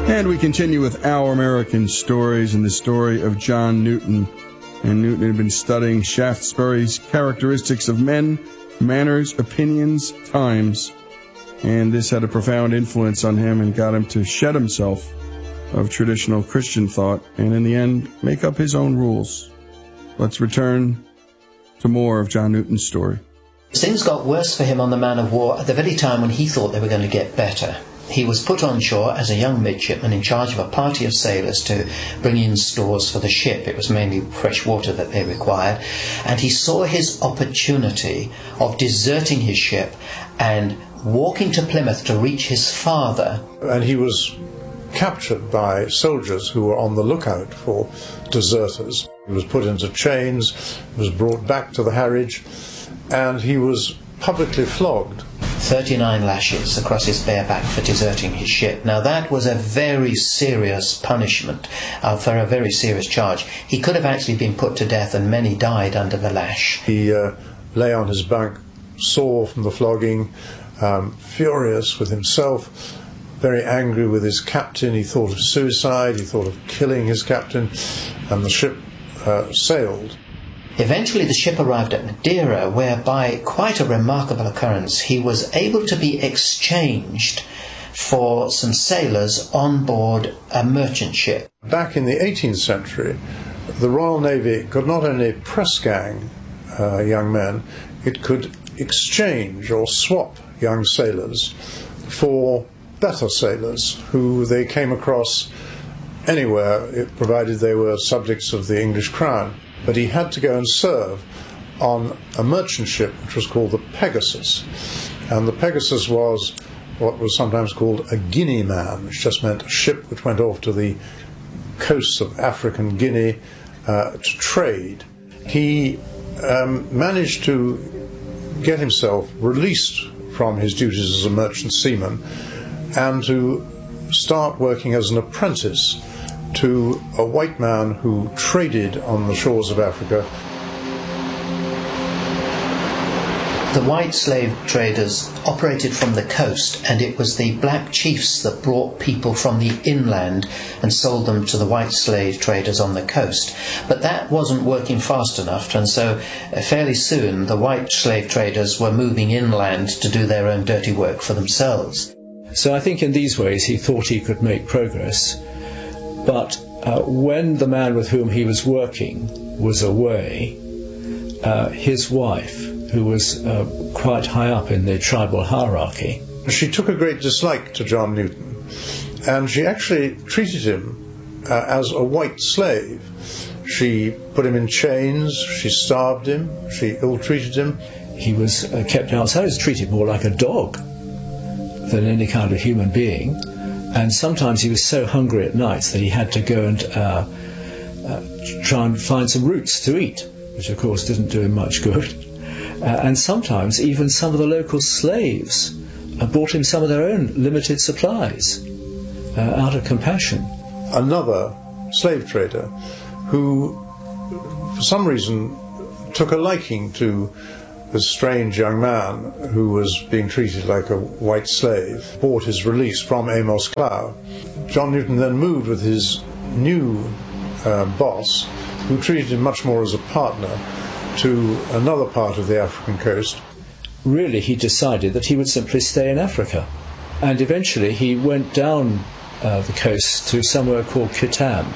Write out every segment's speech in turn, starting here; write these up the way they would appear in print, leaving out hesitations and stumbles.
And we continue with Our American Stories and the story of John Newton. And Newton had been studying Shaftesbury's characteristics of men, manners, opinions, times. And this had a profound influence on him and got him to shed himself of traditional Christian thought and in the end make up his own rules. Let's return to more of John Newton's story. Things got worse for him on the man of war at the very time when he thought they were going to get better. He was put on shore as a young midshipman in charge of a party of sailors to bring in stores for the ship. It was mainly fresh water that they required. And he saw his opportunity of deserting his ship and walking to Plymouth to reach his father. And he was captured by soldiers who were on the lookout for deserters. He was put into chains, was brought back to the Harwich, and he was publicly flogged. 39 lashes across his bare back for deserting his ship. Now that was a very serious punishment for a very serious charge. He could have actually been put to death, and many died under the lash. He lay on his bunk, sore from the flogging, furious with himself, very angry with his captain. He thought of suicide, he thought of killing his captain, and the ship sailed. Eventually the ship arrived at Madeira, where by quite a remarkable occurrence he was able to be exchanged for some sailors on board a merchant ship. Back in the 18th century, the Royal Navy could not only press gang young men, it could exchange or swap young sailors for better sailors who they came across anywhere, provided they were subjects of the English crown. But he had to go and serve on a merchant ship which was called the Pegasus. And the Pegasus was what was sometimes called a Guinea man, which just meant a ship which went off to the coasts of African Guinea to trade. He managed to get himself released from his duties as a merchant seaman and to start working as an apprentice to a white man who traded on the shores of Africa. The white slave traders operated from the coast, and it was the black chiefs that brought people from the inland and sold them to the white slave traders on the coast. But that wasn't working fast enough, and so fairly soon the white slave traders were moving inland to do their own dirty work for themselves. So I think in these ways he thought he could make progress. But when the man with whom he was working was away, his wife, who was quite high up in the tribal hierarchy, she took a great dislike to John Newton, and she actually treated him as a white slave. She put him in chains, she starved him, she ill-treated him. He was kept outside. He was treated more like a dog than any kind of human being. And sometimes he was so hungry at nights that he had to go and try and find some roots to eat, which of course didn't do him much good. And sometimes even some of the local slaves brought him some of their own limited supplies out of compassion. Another slave trader who, for some reason, took a liking to this strange young man who was being treated like a white slave, bought his release from Amos Clow. John Newton then moved with his new boss, who treated him much more as a partner, to another part of the African coast. Really, he decided that he would simply stay in Africa. And eventually he went down the coast to somewhere called Kitam.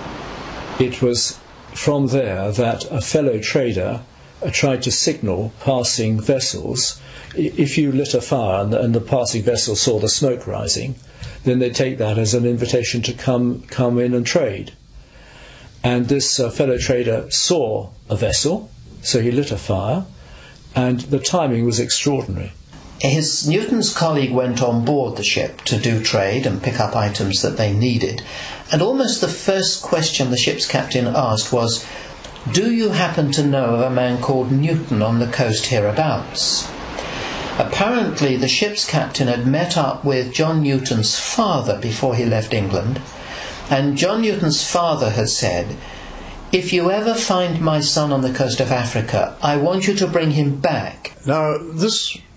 It was from there that a fellow trader tried to signal passing vessels. If you lit a fire and the passing vessel saw the smoke rising, then they'd take that as an invitation to come in and trade. And this fellow trader saw a vessel, so he lit a fire, and the timing was extraordinary. Newton's colleague went on board the ship to do trade and pick up items that they needed, and almost the first question the ship's captain asked was, "Do you happen to know of a man called Newton on the coast hereabouts?" Apparently the ship's captain had met up with John Newton's father before he left England, and John Newton's father had said, "If you ever find my son on the coast of Africa, I want you to bring him back." Now, this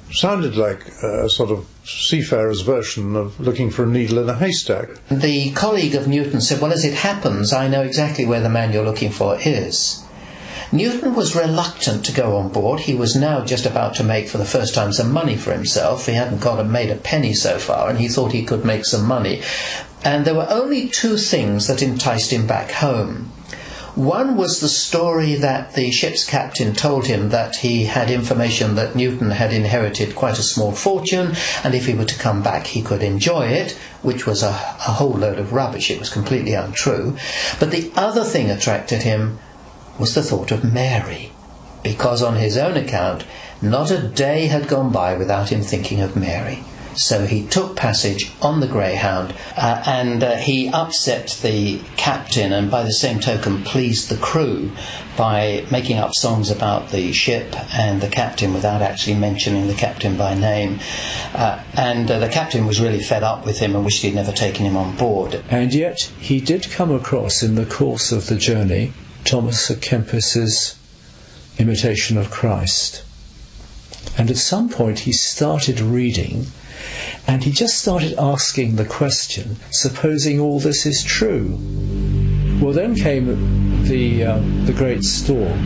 sounded like a sort of seafarer's version of looking for a needle in a haystack. The colleague of Newton said, well, as it happens, I know exactly where the man you're looking for is. Newton was reluctant to go on board. He was now just about to make, for the first time, some money for himself. He hadn't made a penny so far, and he thought he could make some money. And there were only two things that enticed him back home. One was the story that the ship's captain told him, that he had information that Newton had inherited quite a small fortune, and if he were to come back he could enjoy it, which was a whole load of rubbish. It was completely untrue. But the other thing attracted him was the thought of Mary, because on his own account, not a day had gone by without him thinking of Mary. So he took passage on the Greyhound, and he upset the captain, and by the same token pleased the crew by making up songs about the ship and the captain without actually mentioning the captain by name. And the captain was really fed up with him and wished he'd never taken him on board. And yet he did come across in the course of the journey Thomas à Kempis's Imitation of Christ. And at some point he started reading, and he just started asking the question, supposing all this is true. Well, then came the great storm,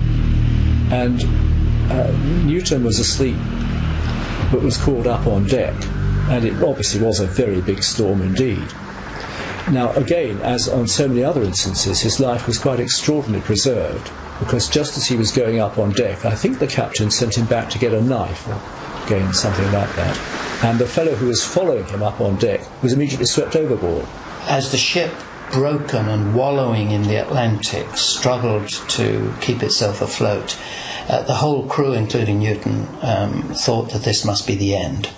and Newton was asleep but was called up on deck, and it obviously was a very big storm indeed. Now, again, as on so many other instances, his life was quite extraordinarily preserved, because just as he was going up on deck, I think the captain sent him back to get a knife, or again, something like that, and the fellow who was following him up on deck was immediately swept overboard. As the ship, broken and wallowing in the Atlantic, struggled to keep itself afloat, the whole crew, including Newton, thought that this must be the end.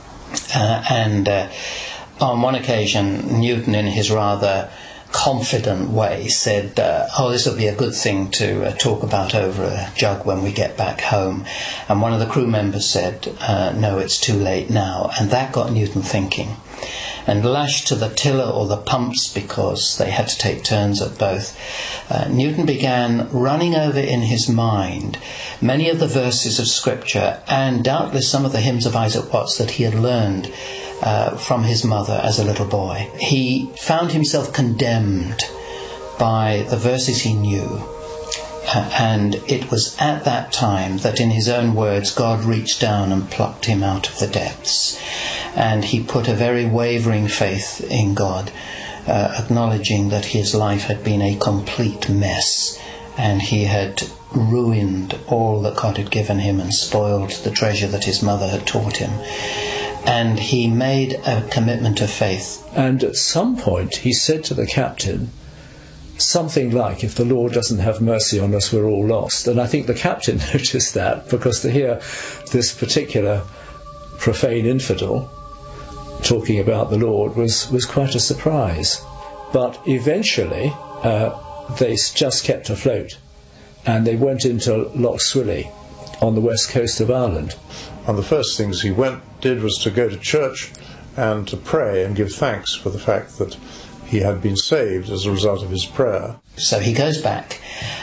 On one occasion, Newton, in his rather confident way, said, oh, this will be a good thing to talk about over a jug when we get back home. And one of the crew members said, no, it's too late now. And that got Newton thinking. And lashed to the tiller or the pumps, because they had to take turns at both, Newton began running over in his mind many of the verses of Scripture, and doubtless some of the hymns of Isaac Watts that he had learned from his mother as a little boy. He found himself condemned by the verses he knew, and it was at that time that, in his own words, God reached down and plucked him out of the depths, and he put a very wavering faith in God, acknowledging that his life had been a complete mess, and he had ruined all that God had given him and spoiled the treasure that his mother had taught him. And he made a commitment of faith. And at some point he said to the captain something like, if the Lord doesn't have mercy on us, we're all lost. And I think the captain noticed that, because to hear this particular profane infidel talking about the Lord was quite a surprise. But eventually they just kept afloat, and they went into Lough Swilly on the west coast of Ireland. One of the first things he did was to go to church and to pray and give thanks for the fact that he had been saved as a result of his prayer. So he goes back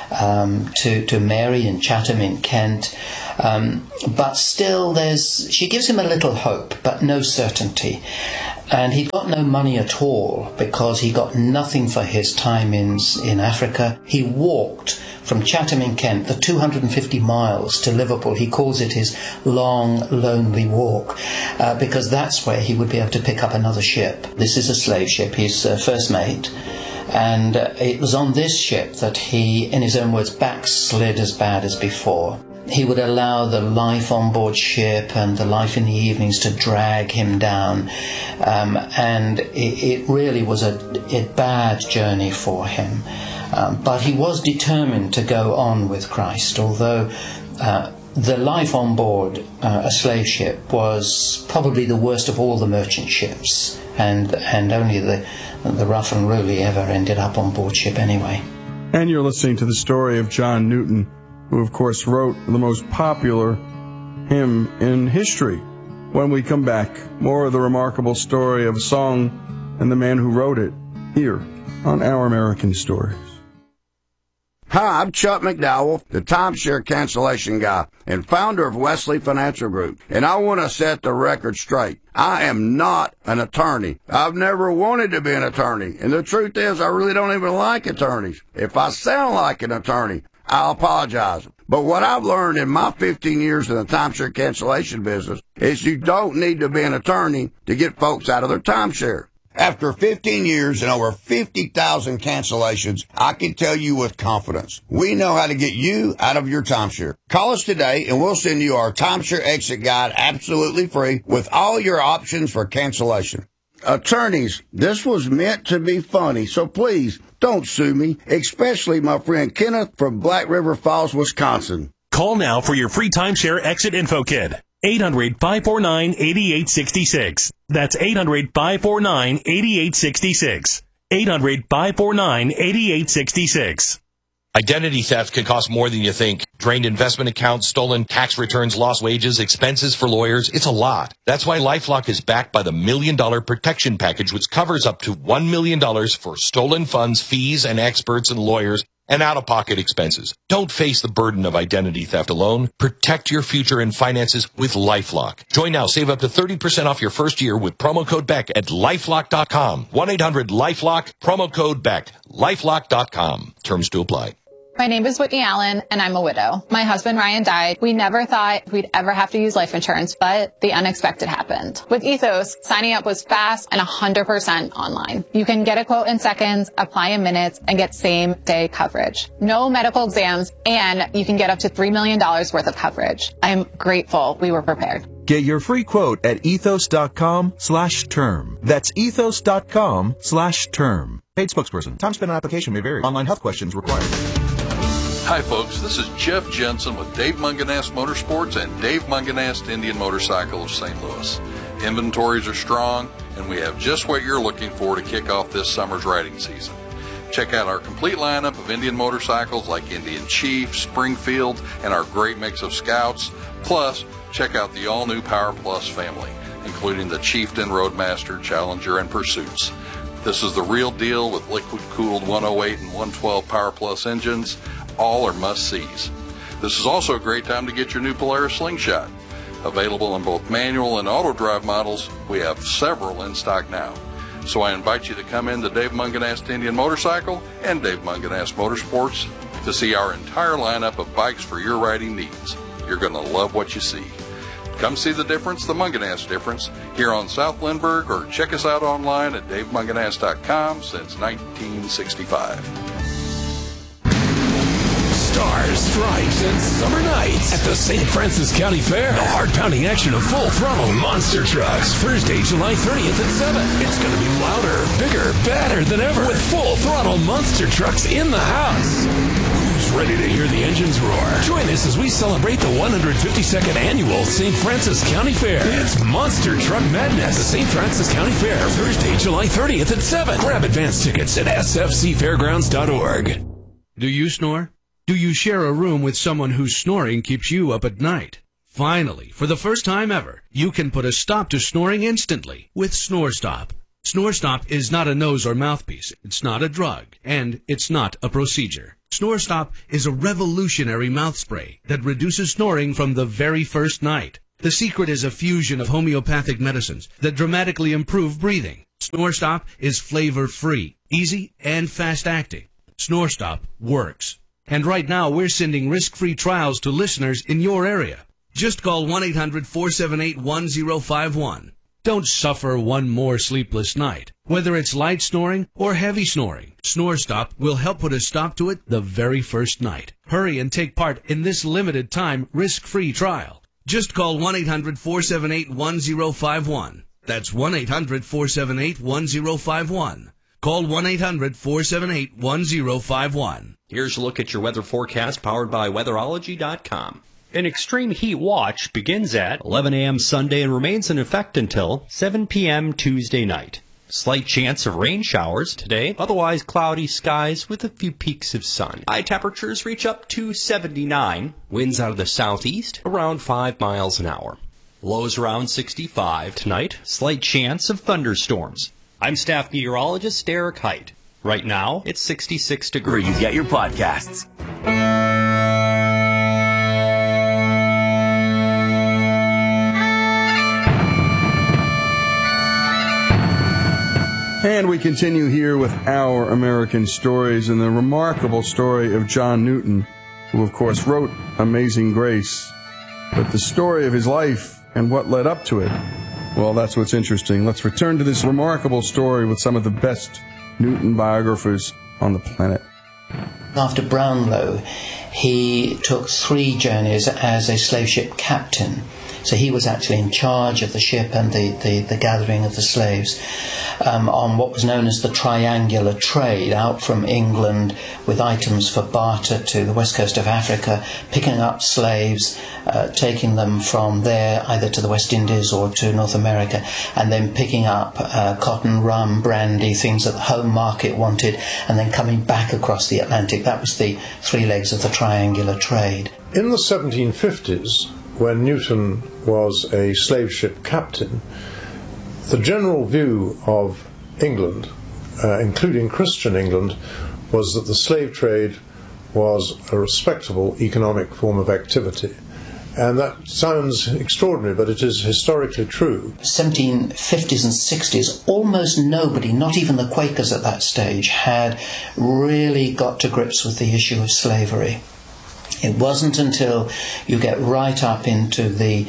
to Mary in Chatham in Kent, but still she gives him a little hope, but no certainty. And he got no money at all, because he got nothing for his time in Africa. He walked from Chatham in Kent, the 250 miles to Liverpool. He calls it his long, lonely walk, because that's where he would be able to pick up another ship. This is a slave ship. He's first mate. And it was on this ship that he, in his own words, backslid as bad as before. He would allow the life on board ship and the life in the evenings to drag him down. And it really was a bad journey for him. But he was determined to go on with Christ, although the life on board a slave ship was probably the worst of all the merchant ships, and only the rough and unruly ever ended up on board ship anyway. And you're listening to the story of John Newton, who of course wrote the most popular hymn in history. When we come back, more of the remarkable story of a song and the man who wrote it, here on Our American Stories. Hi, I'm Chuck McDowell, the timeshare cancellation guy and founder of Wesley Financial Group, and I want to set the record straight. I am not an attorney. I've never wanted to be an attorney, and the truth is I really don't even like attorneys. If I sound like an attorney, I'll apologize. But what I've learned in my 15 years in the timeshare cancellation business is you don't need to be an attorney to get folks out of their timeshare. After 15 years and over 50,000 cancellations, I can tell you with confidence, we know how to get you out of your timeshare. Call us today and we'll send you our timeshare exit guide absolutely free with all your options for cancellation. Attorneys, this was meant to be funny, so please don't sue me, especially my friend Kenneth from Black River Falls, Wisconsin. Call now for your free timeshare exit info kit. 800-549-8866. That's 800-549-8866. 800-549-8866. Identity theft can cost more than you think. Drained investment accounts, stolen tax returns, lost wages, expenses for lawyers. It's a lot. That's why LifeLock is backed by the $1 Million Protection Package, which covers up to $1 million for stolen funds, fees, and experts and lawyers, and out-of-pocket expenses. Don't face the burden of identity theft alone. Protect your future and finances with LifeLock. Join now. Save up to 30% off your first year with promo code BECK at LifeLock.com. 1-800-LifeLock, promo code BECK. LifeLock.com. Terms to apply. My name is Whitney Allen, and I'm a widow. My husband, Ryan, died. We never thought we'd ever have to use life insurance, but the unexpected happened. With Ethos, signing up was fast and 100% online. You can get a quote in seconds, apply in minutes, and get same-day coverage. No medical exams, and you can get up to $3 million worth of coverage. I'm grateful we were prepared. Get your free quote at ethos.com/term. That's ethos.com/term. Paid spokesperson. Time spent on application may vary. Online health questions required. Hi, folks. This is Jeff Jensen with Dave Munganast Motorsports and Dave Munganast Indian Motorcycle of St. Louis. Inventories are strong, and we have just what you're looking for to kick off this summer's riding season. Check out our complete lineup of Indian motorcycles like Indian Chief, Springfield, and our great mix of Scouts. Plus, check out the all-new Power Plus family, including the Chieftain, Roadmaster, Challenger, and Pursuits. This is the real deal with liquid-cooled 108 and 112 Power Plus engines. All are must-sees. This is also a great time to get your new Polaris Slingshot. Available in both manual and auto drive models, we have several in stock now. So I invite you to come in to Dave Munganast Indian Motorcycle and Dave Munganast Motorsports to see our entire lineup of bikes for your riding needs. You're going to love what you see. Come see the difference, the Munganast difference, here on South Lindbergh, or check us out online at davemunganast.com since 1965. Stars, stripes, and summer nights at the St. Francis County Fair. The heart-pounding action of Full Throttle Monster Trucks. Thursday, July 30th at 7. It's going to be louder, bigger, badder than ever with Full Throttle Monster Trucks in the house. Who's ready to hear the engines roar? Join us as we celebrate the 152nd annual St. Francis County Fair. It's Monster Truck Madness at the St. Francis County Fair. Thursday, July 30th at 7. Grab advance tickets at sfcfairgrounds.org. Do you snore? Do you share a room with someone whose snoring keeps you up at night? Finally, for the first time ever, you can put a stop to snoring instantly with SnoreStop. SnoreStop is not a nose or mouthpiece, it's not a drug, and it's not a procedure. SnoreStop is a revolutionary mouth spray that reduces snoring from the very first night. The secret is a fusion of homeopathic medicines that dramatically improve breathing. SnoreStop is flavor-free, easy, and fast-acting. SnoreStop works. And right now, we're sending risk-free trials to listeners in your area. Just call 1-800-478-1051. Don't suffer one more sleepless night. Whether it's light snoring or heavy snoring, SnoreStop will help put a stop to it the very first night. Hurry and take part in this limited time risk-free trial. Just call 1-800-478-1051. That's 1-800-478-1051. Call 1-800-478-1051. Here's a look at your weather forecast powered by weatherology.com. An extreme heat watch begins at 11 a.m. Sunday and remains in effect until 7 p.m. Tuesday night. Slight chance of rain showers today, otherwise cloudy skies with a few peaks of sun. High temperatures reach up to 79, winds out of the southeast around 5 miles an hour. Lows around 65 tonight, slight chance of thunderstorms. I'm staff meteorologist Eric Height. Right now, it's 66 degrees. Where you get your podcasts. And we continue here with Our American Stories and the remarkable story of John Newton, who of course wrote Amazing Grace. But the story of his life and what led up to it, well, that's what's interesting. Let's return to this remarkable story with some of the best Newton biographers on the planet. After Brownlow, he took 3 journeys as a slave ship captain. So he was actually in charge of the ship and the gathering of the slaves on what was known as the triangular trade, out from England with items for barter to the west coast of Africa, picking up slaves, taking them from there either to the West Indies or to North America, and then picking up cotton, rum, brandy, things that the home market wanted, and then coming back across the Atlantic. That was the 3 legs of the triangular trade. In the 1750s, when Newton was a slave ship captain, the general view of England, including Christian England, was that the slave trade was a respectable economic form of activity. And that sounds extraordinary, but it is historically true. 1750s and 60s, almost nobody, not even the Quakers at that stage, had really got to grips with the issue of slavery. It wasn't until you get right up into the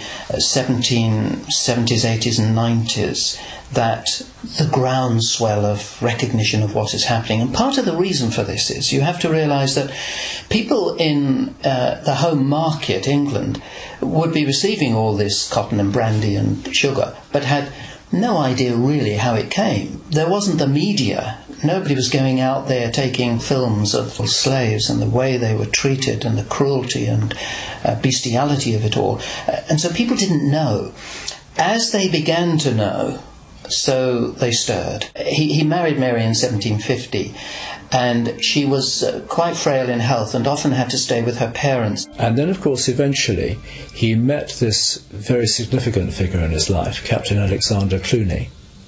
1770s, 80s and 90s that the groundswell of recognition of what is happening. And part of the reason for this is you have to realise that people in the home market, England, would be receiving all this cotton and brandy and sugar, but had no idea really how it came. There wasn't the media. Nobody was going out there taking films of slaves and the way they were treated and the cruelty and bestiality of it all. And so people didn't know. As they began to know, so they stirred. He married Mary in 1750, and she was quite frail in health and often had to stay with her parents. And then, of course, eventually he met this very significant figure in his life, Captain Alexander Cluny,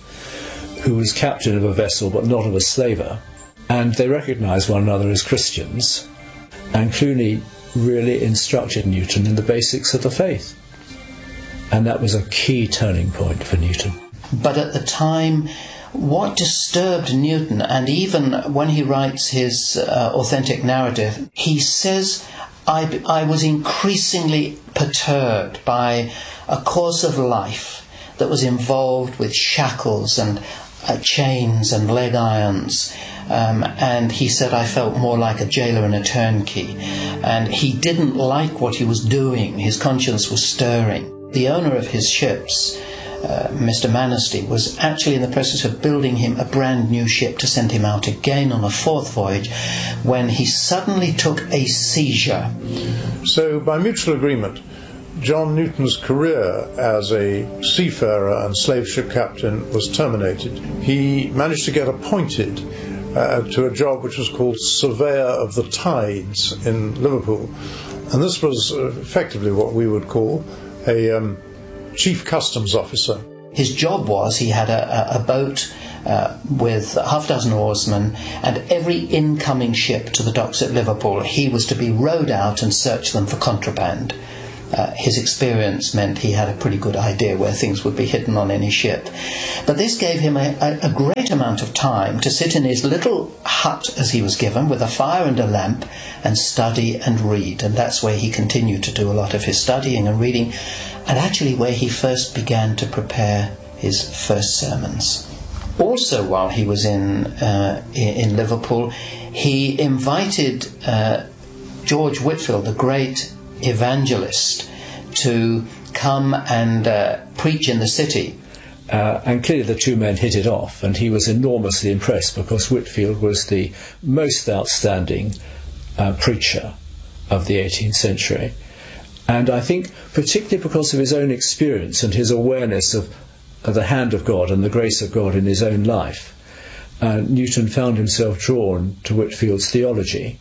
who was captain of a vessel but not of a slaver, and they recognised one another as Christians, and Cluny really instructed Newton in the basics of the faith. And that was a key turning point for Newton. But at the time, what disturbed Newton, and even when he writes his authentic narrative, he says, I was increasingly perturbed by a course of life that was involved with shackles and chains and leg irons. And he said, I felt more like a jailer and a turnkey. And he didn't like what he was doing. His conscience was stirring. The owner of his ships, Mr. Manistee, was actually in the process of building him a brand new ship to send him out again on a 4th voyage when he suddenly took a seizure. So by mutual agreement, John Newton's career as a seafarer and slave ship captain was terminated. He managed to get appointed to a job which was called Surveyor of the Tides in Liverpool. And this was effectively what we would call a chief customs officer. His job was he had a boat with half a dozen oarsmen, and every incoming ship to the docks at Liverpool, he was to be rowed out and search them for contraband. His experience meant he had a pretty good idea where things would be hidden on any ship. But this gave him a great amount of time to sit in his little hut, as he was given, with a fire and a lamp, and study and read. And that's where he continued to do a lot of his studying and reading, and actually where he first began to prepare his first sermons. Also, while he was in Liverpool, he invited George Whitefield, the great evangelist, to come and preach in the city. And clearly the two men hit it off, and he was enormously impressed because Whitefield was the most outstanding preacher of the 18th century. And I think particularly because of his own experience and his awareness of the hand of God and the grace of God in his own life, Newton found himself drawn to Whitefield's theology,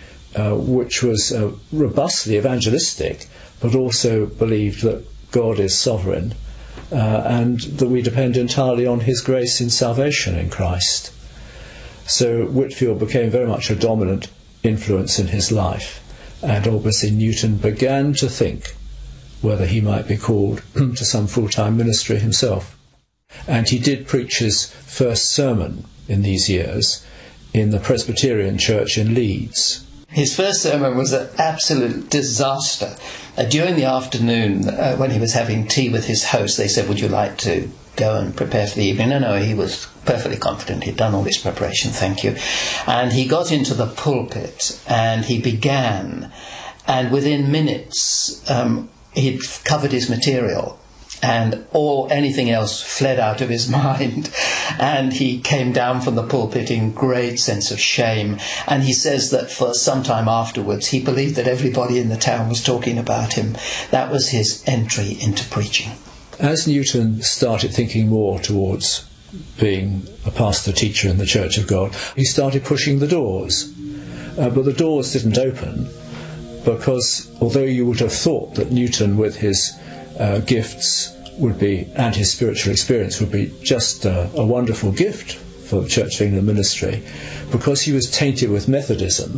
which was robustly evangelistic, but also believed that God is sovereign and that we depend entirely on his grace in salvation in Christ. So Whitefield became very much a dominant influence in his life. And obviously Newton began to think whether he might be called to some full-time ministry himself. And he did preach his first sermon in these years in the Presbyterian Church in Leeds. His first sermon was an absolute disaster. During the afternoon, when he was having tea with his host, they said, "Would you like to go and prepare for the evening?" No, he was perfectly confident. He'd done all his preparation, thank you. And he got into the pulpit and he began. And within minutes, he'd covered his material. And anything else fled out of his mind. And he came down from the pulpit in great sense of shame. And he says that for some time afterwards, he believed that everybody in the town was talking about him. That was his entry into preaching. As Newton started thinking more towards being a pastor teacher in the Church of God, he started pushing the doors. But the doors didn't open because although you would have thought that Newton with his gifts would be, and his spiritual experience would be just a wonderful gift for the Church of England ministry, because he was tainted with Methodism,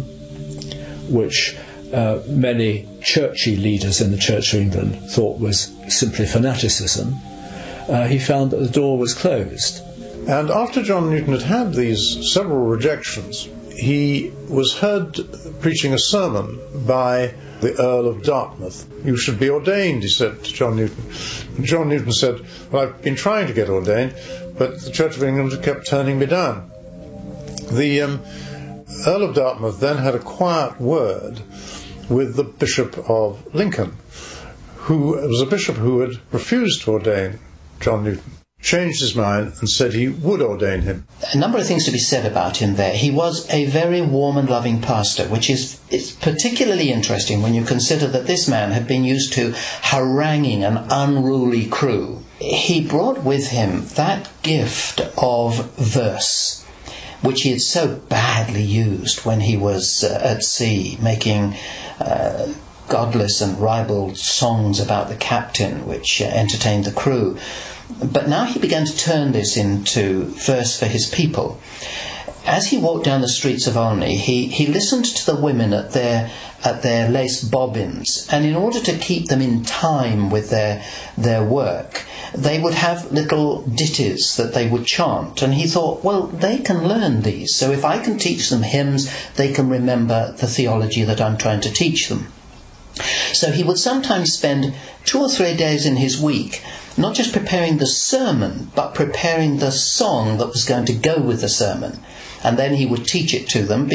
which many churchy leaders in the Church of England thought was simply fanaticism, he found that the door was closed. And after John Newton had had these several rejections, he was heard preaching a sermon by the Earl of Dartmouth. "You should be ordained," he said to John Newton. And John Newton said, "Well, I've been trying to get ordained, but the Church of England kept turning me down." The Earl of Dartmouth then had a quiet word with the Bishop of Lincoln, who was a bishop who had refused to ordain John Newton, changed his mind and said he would ordain him. A number of things to be said about him there. He was a very warm and loving pastor, which is particularly interesting when you consider that this man had been used to haranguing an unruly crew. He brought with him that gift of verse, which he had so badly used when he was at sea, making godless and ribald songs about the captain, which entertained the crew. But now he began to turn this into verse for his people. As he walked down the streets of Olney, he listened to the women at their lace bobbins, and in order to keep them in time with their work, they would have little ditties that they would chant. And he thought, well, they can learn these, so if I can teach them hymns, they can remember the theology that I'm trying to teach them. So he would sometimes spend 2 or 3 days in his week not just preparing the sermon, but preparing the song that was going to go with the sermon. And then he would teach it to them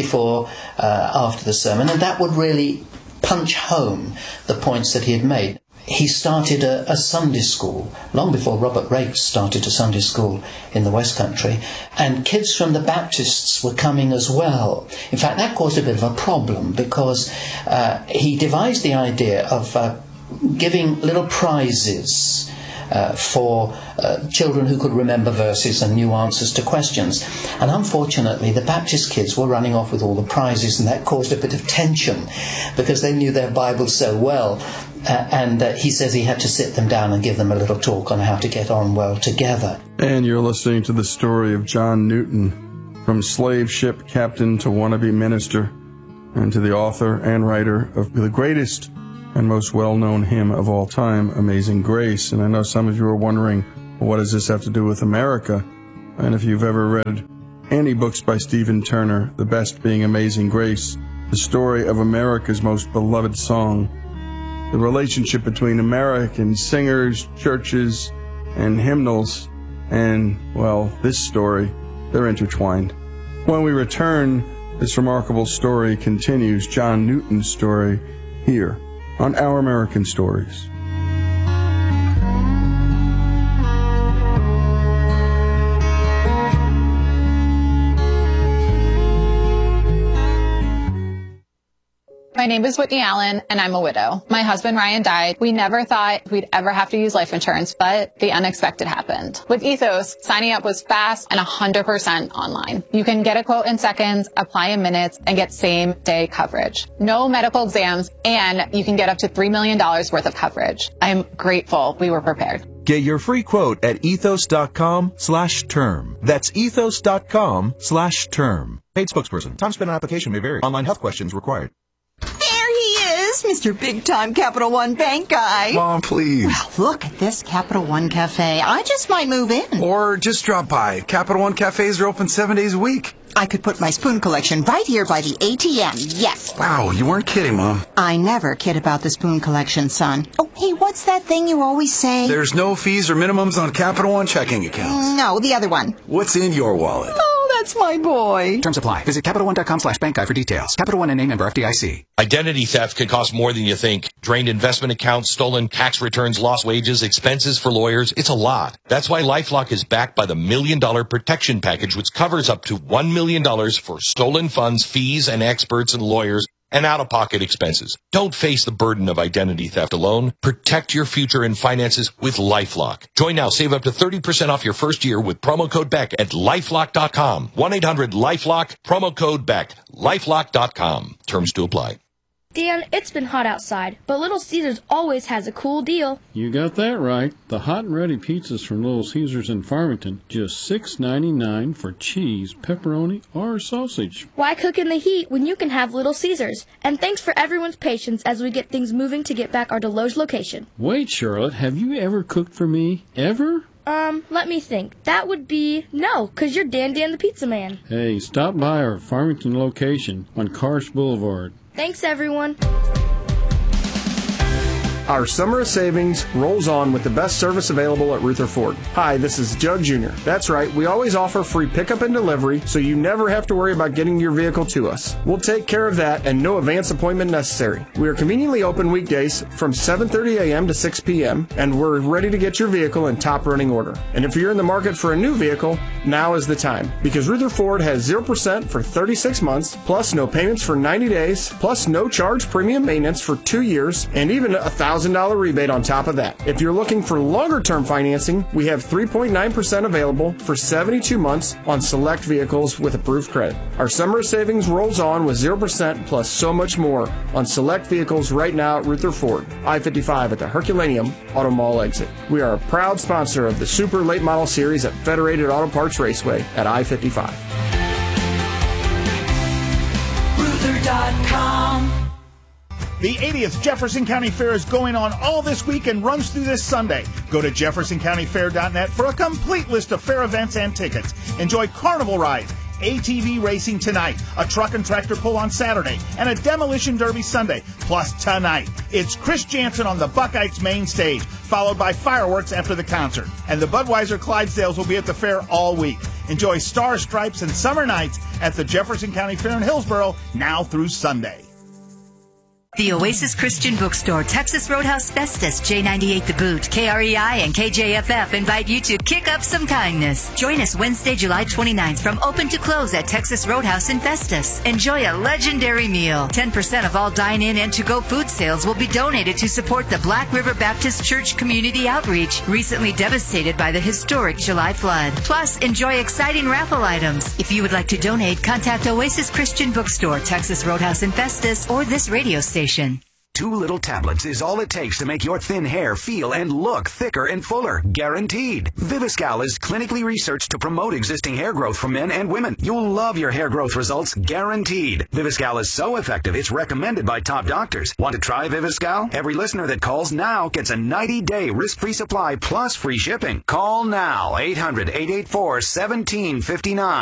after the sermon, and that would really punch home the points that he had made. He started a Sunday school, long before Robert Raikes started a Sunday school in the West Country, and kids from the Baptists were coming as well. In fact, that caused a bit of a problem, because he devised the idea of giving little prizes for children who could remember verses and knew answers to questions. And unfortunately, the Baptist kids were running off with all the prizes, and that caused a bit of tension, because they knew their Bible so well. And he says he had to sit them down and give them a little talk on how to get on well together. And you're listening to the story of John Newton, from slave ship captain to wannabe minister, and to the author and writer of the greatest and most well-known hymn of all time, Amazing Grace. And I know some of you are wondering, well, what does this have to do with America? And if you've ever read any books by Stephen Turner, the best being Amazing Grace, the story of America's most beloved song, the relationship between American singers, churches, and hymnals, and, well, this story, they're intertwined. When we return, this remarkable story continues, John Newton's story, here on Our American Stories. My name is Whitney Allen, and I'm a widow. My husband, Ryan, died. We never thought we'd ever have to use life insurance, but the unexpected happened. With Ethos, signing up was fast and 100% online. You can get a quote in seconds, apply in minutes, and get same-day coverage. No medical exams, and you can get up to $3 million worth of coverage. I'm grateful we were prepared. Get your free quote at ethos.com/term. That's ethos.com/term. Paid spokesperson. Time spent on application may vary. Online health questions required. There he is, Mr. Big-Time Capital One Bank guy. Mom, please. Well, look at this Capital One Cafe. I just might move in. Or just drop by. Capital One cafes are open 7 days a week. I could put my spoon collection right here by the ATM, yes. Wow, you weren't kidding, Mom. I never kid about the spoon collection, son. Oh, hey, what's that thing you always say? There's no fees or minimums on Capital One checking accounts. No, the other one. What's in your wallet? Oh, that's my boy. Terms apply. Visit CapitalOne.com/bank guide for details. Capital One and name member FDIC. Identity theft can cost more than you think. Drained investment accounts, stolen tax returns, lost wages, expenses for lawyers. It's a lot. That's why LifeLock is backed by the $1 Million Protection Package, which covers up to $1 million for stolen funds, fees, and experts and lawyers, and out-of-pocket expenses. Don't face the burden of identity theft alone. Protect your future and finances with LifeLock. Join now. Save up to 30% off your first year with promo code BECK at LifeLock.com. 1-800-LifeLock, promo code BECK. LifeLock.com. Terms to apply. Dan, it's been hot outside, but Little Caesars always has a cool deal. You got that right. The hot and ready pizzas from Little Caesars in Farmington, just $6.99 for cheese, pepperoni, or sausage. Why cook in the heat when you can have Little Caesars? And thanks for everyone's patience as we get things moving to get back our Deloge location. Wait, Charlotte, have you ever cooked for me? Ever? Let me think. That would be no, 'cause you're Dan the Pizza Man. Hey, stop by our Farmington location on Karsh Boulevard. Thanks, everyone. Our summer of savings rolls on with the best service available at Rutherford. Hi, this is Doug Jr. That's right, we always offer free pickup and delivery, so you never have to worry about getting your vehicle to us. We'll take care of that and no advance appointment necessary. We are conveniently open weekdays from 7:30 a.m. to 6 p.m., and we're ready to get your vehicle in top running order. And if you're in the market for a new vehicle, now is the time, because Rutherford has 0% for 36 months, plus no payments for 90 days, plus no charge premium maintenance for 2 years, and even $1,000 rebate on top of that. If you're looking for longer term financing, we have 3.9% available for 72 months on select vehicles with approved credit. Our summer savings rolls on with 0% plus so much more on select vehicles right now at Rutherford, I-55 at the Herculaneum Auto Mall exit. We are a proud sponsor of the Super Late Model Series at Federated Auto Parts Raceway at I-55. Ruther.com. The 80th Jefferson County Fair is going on all this week and runs through this Sunday. Go to jeffersoncountyfair.net for a complete list of fair events and tickets. Enjoy carnival rides, ATV racing tonight, a truck and tractor pull on Saturday, and a demolition derby Sunday. Plus tonight, it's Chris Jansen on the Buckeyes main stage, followed by fireworks after the concert. And the Budweiser Clydesdales will be at the fair all week. Enjoy Star Stripes and Summer Nights at the Jefferson County Fair in Hillsboro now through Sunday. The Oasis Christian Bookstore, Texas Roadhouse Festus, J98 The Boot, KREI, and KJFF invite you to kick up some kindness. Join us Wednesday, July 29th from open to close at Texas Roadhouse in Festus. Enjoy a legendary meal. 10% of all dine-in and to-go food sales will be donated to support the Black River Baptist Church Community Outreach, recently devastated by the historic July flood. Plus, enjoy exciting raffle items. If you would like to donate, contact Oasis Christian Bookstore, Texas Roadhouse in Festus, or this radio station. 2 little tablets is all it takes to make your thin hair feel and look thicker and fuller. Guaranteed. Viviscal is clinically researched to promote existing hair growth for men and women. You'll love your hair growth results. Guaranteed. Viviscal is so effective, it's recommended by top doctors. Want to try Viviscal? Every listener that calls now gets a 90-day risk-free supply plus free shipping. Call now. 800-884-1759.